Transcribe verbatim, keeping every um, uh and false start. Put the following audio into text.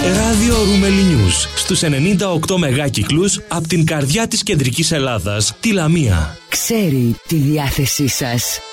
Ράδιο Ρούμελι News στους ενενήντα οκτώ μεγάκυκλους από την καρδιά της κεντρικής Ελλάδας, τη Λαμία. Ξέρει τη διάθεσή σας.